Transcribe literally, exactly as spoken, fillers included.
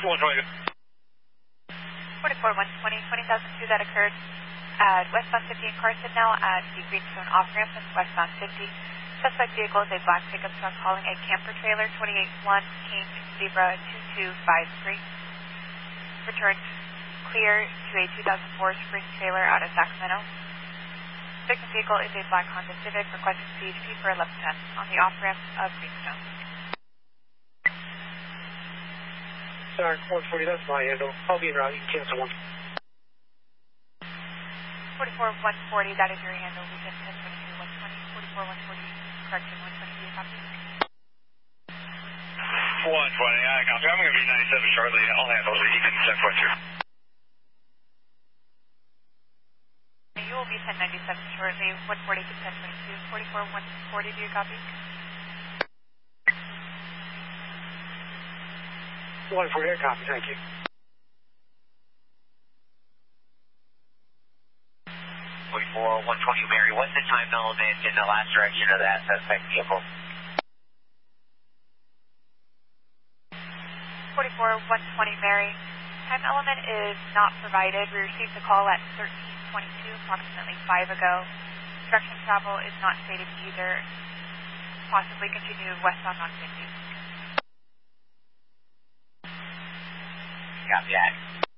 one twenty. forty-four one twenty, twenty thousand two, that occurred at westbound fifty in Carson now at the Greenstone off-ramp and westbound fifty. Suspect vehicle is a black pickup truck hauling a camper trailer, twenty-eight one King Zebra two two five three. Returned clear to a two thousand four Spring trailer out of Sacramento. Victim vehicle is a black Honda Civic requesting C H P for eleven ten on the off-ramp of Greenstone. Sorry, one forty, that's my handle. I'll be en route. You can cancel one. forty-four one forty, that is your handle. We can ten twenty-two one twenty. forty-four one forty, correction one twenty, do you copy? one twenty, I copy. I'm going to be ninety-seven shortly. I'll handle it. You can ten twenty-two. You will be ten ninety-seven shortly. one forty to ten twenty-two. forty-four one forty, do you copy? one forty, I copy. Thank you. forty-four one twenty, Mary, what's the time element in the last direction of that suspect vehicle? forty-four one twenty, Mary. Time element is not provided. We received the call at thirteen twenty-two, approximately five ago. Direction travel is not stated either. Possibly continue westbound on fifty. Copy that.